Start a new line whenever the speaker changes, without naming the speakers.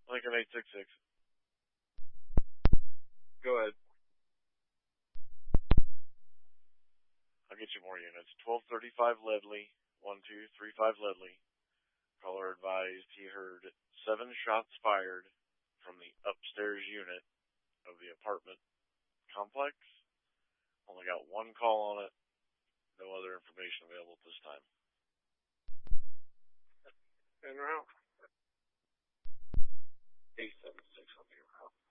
Lincoln 866. Go ahead. I'll get you more units. 1235 Ledley, 1235 Ledley. Caller advised he heard 7 shots fired from the upstairs unit of the apartment complex. Only got 1 call on it. No other information available at this time. En route. 876 on the route.